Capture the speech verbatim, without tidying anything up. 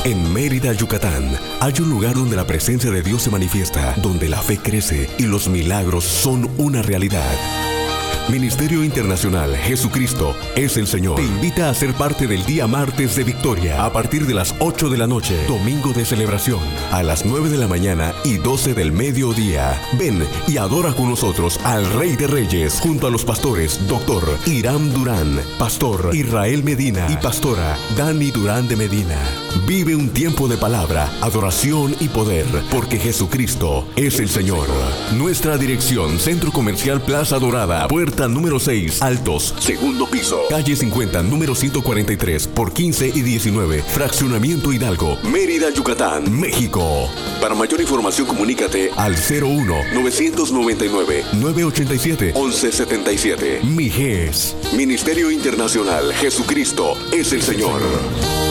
En Mérida, Yucatán, hay un lugar donde la presencia de Dios se manifiesta, donde la fe crece y los milagros son una realidad. Ministerio Internacional Jesucristo es el Señor. Te invita a ser parte del día martes de victoria a partir de las ocho de la noche, domingo de celebración, a las nueve de la mañana y doce del mediodía. Ven y adora con nosotros al Rey de Reyes junto a los pastores Doctor Irán Durán, Pastor Israel Medina y Pastora Dani Durán de Medina. Vive un tiempo de palabra, adoración y poder, porque Jesucristo es el Señor. Nuestra dirección: Centro Comercial Plaza Dorada, puerta número seis, Altos, segundo piso, calle cincuenta, número ciento cuarenta y tres, por quince y diecinueve, Fraccionamiento Hidalgo, Mérida, Yucatán, México. Para mayor información, comunícate al cero uno, novecientos noventa y nueve, novecientos ochenta y siete, once setenta y siete. Mijes, Ministerio Internacional Jesucristo es el Señor.